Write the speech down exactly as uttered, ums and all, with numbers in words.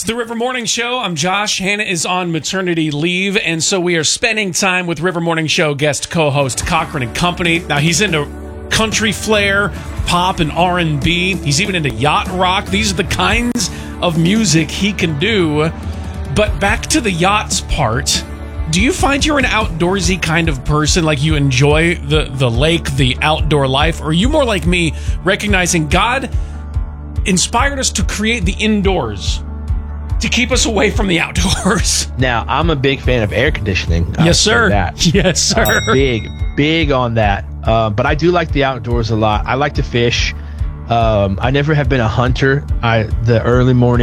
It's the River Morning Show. I'm Josh. Hannah is on maternity leave, and so we are spending time with River Morning Show guest co-host Cochran and Company. Now, he's into country flair, pop, and R and B. He's even into yacht rock. These are the kinds of music he can do. But back to the yachts part, do you find you're an outdoorsy kind of person? Like you enjoy the, the lake, the outdoor life? Or are you more like me, recognizing God inspired us to create the indoors to keep us away from the outdoors? Now, I'm a big fan of air conditioning. Yes, sir. That. Yes, sir. Uh, big, big on that. Uh, but I do like the outdoors a lot. I like to fish. Um, I never have been a hunter. I the early morning